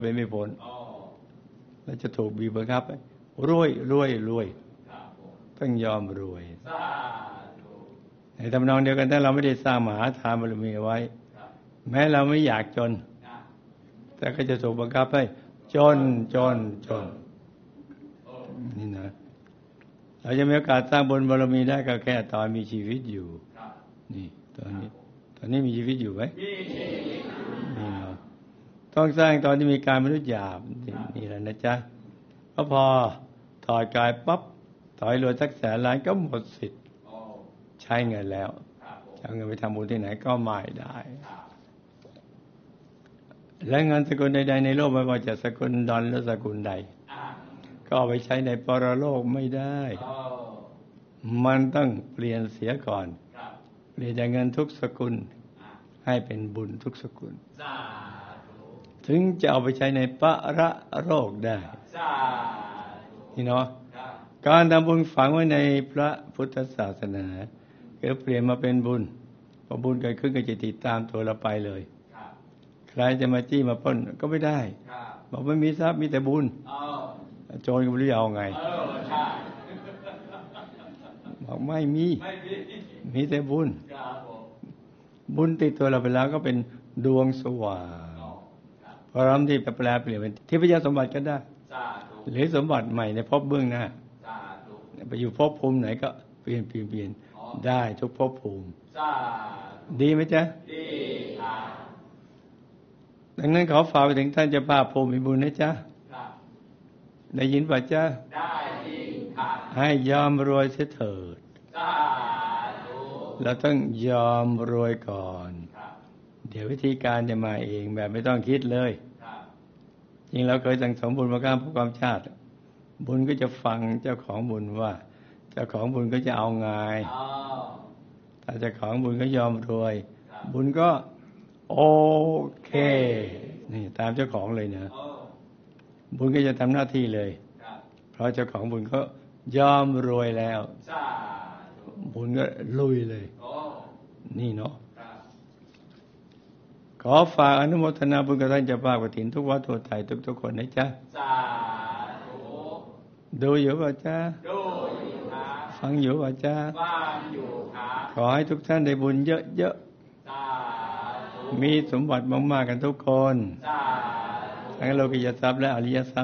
ไม่พ้นแล้วจะถูกบีบบังคับรวยต้องยอมรวยในทำนองเดียวกันถ้าเราไม่ได้สร้างมหาทานบารมีไว้แม้เราไม่อยากจนแต่ก็จะถูกบังคับให้จนนี่นะเราจะมีโอกาสสร้างบุญบารมีได้ก็แค่ตอนมีชีวิตอยู่นี่ตอนนี้มีชีวิตอยู่ไหมนี่เนาะต้องสร้างตอนที่มีการมนุษย์หยาบนี่แหละนะจ๊ะเพราะพอถอดกายปั๊บถอยรวยสัก100,000 ล้านก็หมดสิทธิ์ใช้เงินแล้วจะเอาเงินไปทำบุญที่ไหนก็ไม่ได้และเงินสกุลใดๆในโลกไม่ว่าจะสกุลดอลหรือสกุลใดก็เอาไปใช้ในปรโลกไม่ได้มันต้องเปลี่ยนเสียก่อนเปลี่ยนจากเงินทุกสกุลให้เป็นบุญทุกสกุลถึงจะเอาไปใช้ในปรโลกได้นี่เนาะการทำบุญฝังไว้ในพระพุทธศาสนาคือเปลี่ยนมาเป็นบุญพอบุญเกิดขึ้นก็จะติดตามตัวเราไปเลยใครจะมาจี้มาปล้นก็ไม่ได้บอกไม่มีทรัพย์มีแต่บุญโจรก็ไม่รู้จะเอาไงบอกไม่มีแต่บุญติดตัวเราไปแล้วก็เป็นดวงสว่างพร้อมที่จะแปลเปลี่ยนเป็นทิพยสมบัติก็ได้หรือสมบัติใหม่ในภพเบื้องหน้าไปอยู่ภพภูมิไหนก็เปลี่ยนได้ทุกภพภูมิดีไหมจ๊ะดีดังนั้นขอฝากไปถึงท่านเจ้าภาพภูมิบุญนะจ๊ะได้ยินป่ะจ๊ะได้ยินค่ะให้ยอมรวยเสียเถิดเราต้องยอมรวยก่อนเดี๋ยววิธีการจะมาเองแบบไม่ต้องคิดเลยจริงเราเคยสั่งสมบุญมาข้ามภพความชาติบุญก็จะฟังเจ้าของบุญว่าเจ้าของบุญก็จะเอาไงถ้าเจ้าของบุญก็ยอมรวยบุญก็โอเคนี่ตามเจ้าของเลยนะบุญก็จะทำหน้าที่เลยเพราะเจ้าของบุญก็ยอมรวยแล้วบุญก็ลุยเลยนี่เนาะขอฝากอนุโมทนาบุญกับท่านเจ้าภาพกฐินทุกวัดทั่วไทยทุกคนนะจ๊ะดูอยู่ป่ะจ๊ะดูอยู่ครับฟังอยู่ป่ะจ๊ะฟังอยู่ครับขอให้ทุกท่านได้บุญเยอะๆมีสมบัติมากๆกันทุกคนทั้งโลกิยทรัพย์และอริยทรัพย์